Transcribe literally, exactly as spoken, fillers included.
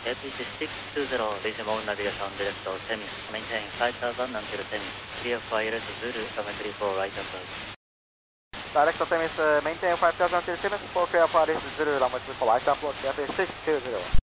F six two zero, Digimon Navigation Director Temis, maintain five thousand until Temis, clear for I L S Zulu, runway three four right approach. Director Temis, uh, maintain five thousand until Temis, for clear for I L S Zulu, runway three four right approach, F six two zero.